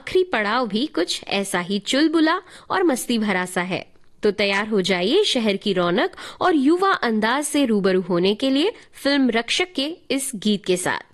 आखिरी पड़ाव भी कुछ ऐसा ही चुलबुला और मस्ती भरा सा है। तो तैयार हो जाइए शहर की रौनक और युवा अंदाज से रूबरू होने के लिए फिल्म रक्षक के इस गीत के साथ।